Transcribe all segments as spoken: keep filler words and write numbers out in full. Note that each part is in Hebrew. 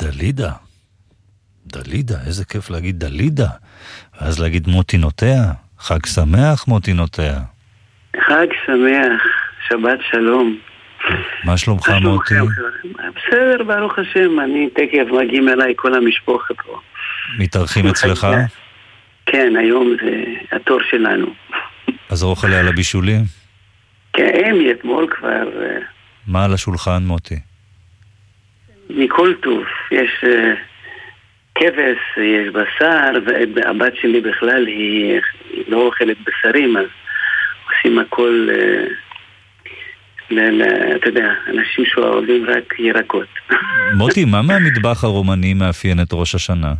דלידה. דלידה, איזה כיף להגיד דלידה. ואז להגיד מוטי נוטע. חג שמח מוטי נוטע. חג שמח, שבת שלום. מה שלומך מוטי? בסדר, ברוך השם, אני תקף מגיעים אליי כל המשפוחת פה. מתארחים אצלך? כן, היום זה התור שלנו. אז רוח עליה לבישולים? כן, אתמול כבר... מה על השולחן מוטי? מכל טוב, יש כבש, יש בשר, והבת שלי בכלל היא לא אוכלת בשרים, אז עושים הכל... אתה יודע, אנשים שאוהבים רק ירקות. מוטי, מה מהמטבח הרומני מאפיין את ראש השנה?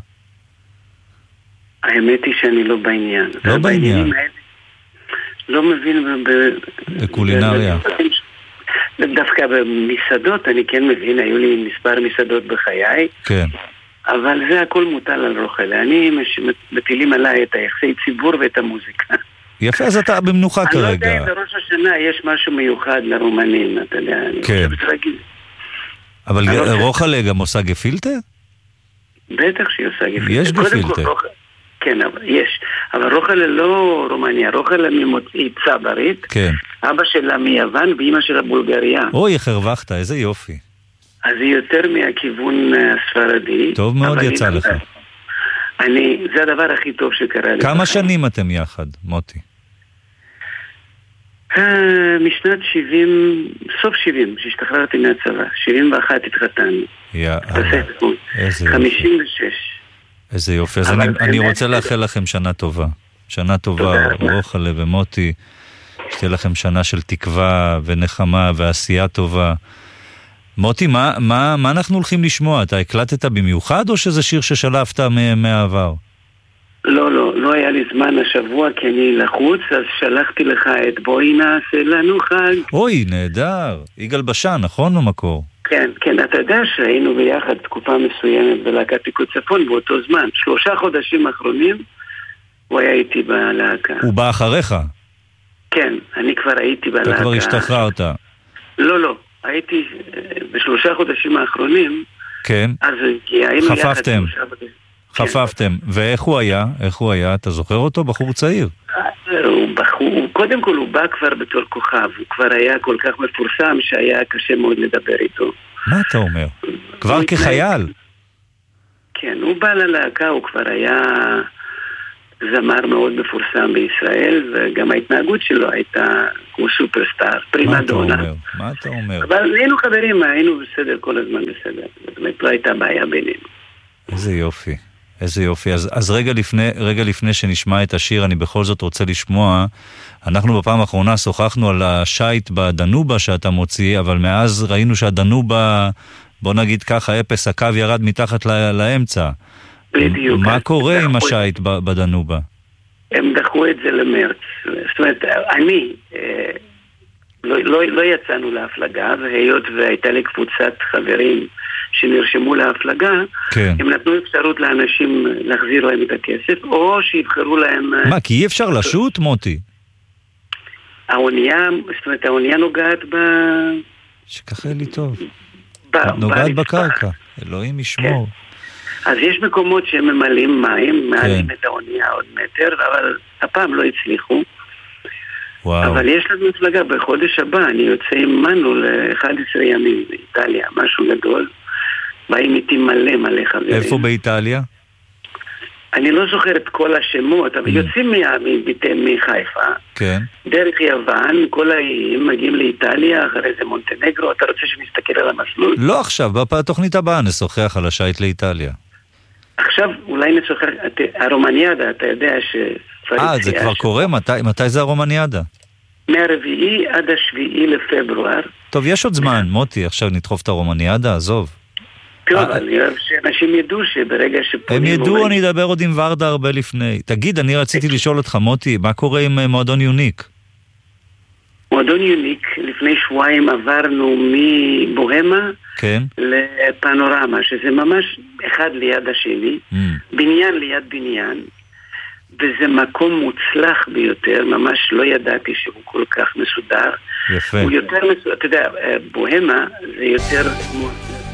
האמת היא שאני לא בעניין. לא בעניין? לא מבין בקולינריה. דווקא במסעדות אני כן מבין, היו לי מספר מסעדות בחיי. כן. אבל זה הכל מוטל על רוכל. אני מטילים עליי את היחסי ציבור ואת המוזיקה. יפה, אז אתה במנוחה כרגע. אני לא יודע אם בראש השנה יש משהו מיוחד לרומנים, אתה יודע, אני כן. חושבת רגיל. אבל רוחלה גם עושה גפילטה? בטח שהיא עושה גפילטה. יש גפילטה. כן, אבל יש. אבל רוחלה לא רומניה, רוחלה ממוצאי צברית. כן. אבא שלה מיוון ואמא שלה בולגריה. אוי, איך הרווחת, איזה יופי. אז היא יותר מהכיוון הספרדי. טוב מאוד יצא לך. אני, זה הדבר הכי טוב שקרה לי. כמה שנים אתם יחד, מוטי? משנת שבעים, סוף שבעים, שהשתחררתי מהצבא. שבעים ואחת התחתנו. יאללה. איזה יופי. חמישים ושש. איזה יופי. אז אני, אני רוצה לאחל לכם שנה טובה. שנה טובה, רוחלה ומוטי. שתהיה לכם שנה של תקווה ונחמה ועשייה טובה. מוטי, מה, מה, מה אנחנו הולכים לשמוע? אתה הקלטת במיוחד או שזה שיר ששלפת מהעבר? לא, לא, לא היה לי זמן השבוע כי אני לחוץ, אז שלחתי לך את בואי נעשה לנו חג. אוי, נהדר. יגאל בשן, נכון במקור? כן, כן, אתה יודע שהיינו ביחד תקופה מסוימת בלהקת פיקוד צפון באותו זמן. שלושה חודשים האחרונים הוא היה איתי בלהקה. הוא בא אחריך? כן, אני כבר הייתי בלהקה. אתה כבר השתחררת? לא, לא. הייתי בשלושה חודשים האחרונים. כן. אז היינו חפפתם. חפפתם. ואיך הוא היה? איך הוא היה? אתה זוכר אותו? בחור צעיר. הוא בחור, קודם כל הוא בא כבר בתור כוכב. הוא כבר היה כל כך מפורסם שהיה קשה מאוד לדבר איתו. מה אתה אומר? כבר כחייל? כן, הוא בא ללהקה, הוא כבר היה זמר מאוד מפורסם בישראל, וגם ההתנהגות שלו הייתה כמו סופרסטאר, פרימה דונה. מה אתה אומר? מה אתה אומר? אבל היינו חברים, היינו בסדר כל הזמן בסדר. זאת אומרת, לא הייתה בעיה בינינו. איזה יופי, איזה יופי. אז, אז רגע לפני, רגע לפני שנשמע את השיר, אני בכל זאת רוצה לשמוע, אנחנו בפעם האחרונה שוחחנו על השייט בדנובה שאתה מוציא, אבל מאז ראינו שהדנובה, בוא נגיד ככה, אפס, הקו ירד מתחת ל- לאמצע. בדיוק. מה קורה עם השייט בדנובה? הם דחו את זה למרץ. זאת אומרת, אני, לא, לא, לא יצאנו להפלגה, והיות והייתה לי קבוצת חברים שנרשמו להפלגה, כן. הם נתנו אפשרות לאנשים להחזיר להם את הכסף, או שיבחרו להם... מה, כי אי אפשר לשוט, מוטי? האונייה, זאת אומרת, האונייה נוגעת ב... שככה לי טוב. ב... נוגעת בקרקע. אלוהים ישמור. כן. אז יש מקומות שהם ממלאים מים, מעלים כן. את האונייה עוד מטר, אבל הפעם לא הצליחו. וואו. אבל יש לנו מפלגה, בחודש הבא אני יוצא עם מנו ל-אחד עשר ימים באיטליה, משהו גדול. באים איתי מלא מלא חברים. איפה באיטליה? אני לא זוכר את כל השמות, אבל יוצאים מחיפה. כן. דרך יוון, כל האיים מגיעים לאיטליה, אחרי זה מונטנגרו. אתה רוצה שנסתכל על המסלול? לא עכשיו, בתוכנית הבאה נשוחח על השייט לאיטליה. עכשיו אולי נשוחח, הרומניאדה, אתה יודע ש... אה, זה כבר קורה? מתי זה הרומניאדה? מהרביעי עד השביעי לפברואר. טוב, יש עוד זמן, מוטי, עכשיו נדחוף את הרומניאדה, עזוב. טוב, אני אוהב שאנשים ידעו שברגע שפונים... הם ידעו, אני אדבר עוד עם ורדה הרבה לפני. תגיד, אני רציתי לשאול אותך, מוטי, מה קורה עם מועדון יוניק? מועדון יוניק, לפני שבועיים עברנו מבוהמה לפנורמה, שזה ממש אחד ליד השני, בניין ליד בניין, וזה מקום מוצלח ביותר, ממש לא ידעתי שהוא כל כך מסודר. יפה. הוא יותר מסודר, אתה יודע, בוהמה זה יותר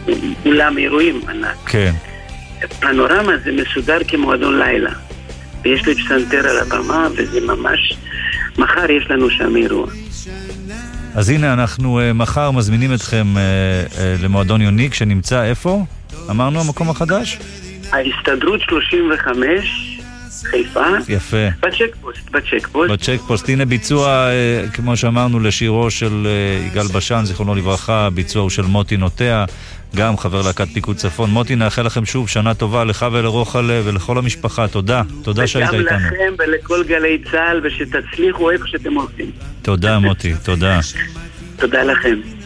אולם אירועים ענק. כן. פנורמה זה מסודר כמועדון לילה. ויש לי פסנתר על הבמה, וזה ממש... מחר יש לנו שם אירוע. אז הנה, אנחנו uh, מחר מזמינים אתכם uh, uh, למועדון יוניק, שנמצא איפה? אמרנו המקום החדש? ההסתדרות שלושים וחמש, חיפה. יפה. בצ'קפוסט, בצ'קפוסט. בצ'קפוסט, הנה ביצוע, uh, כמו שאמרנו, לשירו של uh, יגאל בשן, זיכרונו לברכה, ביצוע הוא של מוטי נוטע, גם חבר להקת פיקוד צפון. מוטי, נאחל לכם שוב שנה טובה לך ולרוחל ולכל המשפחה. תודה, תודה שהיית איתנו. וגם לכם ולכל גלי צהל, ושתצליחו איפה שאתם עושים. תודה מוטי, תודה. תודה לכם.